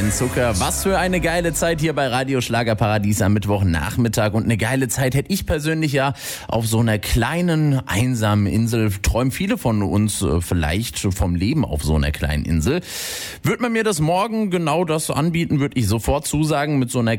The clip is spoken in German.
Dein Zucker. Was für eine geile Zeit hier bei Radio Schlagerparadies am Mittwochnachmittag. Und eine geile Zeit hätte ich persönlich ja auf so einer kleinen, einsamen Insel. Träumen viele von uns vielleicht vom Leben auf so einer kleinen Insel. Würde man mir das morgen genau das anbieten, würde ich sofort zusagen mit so einer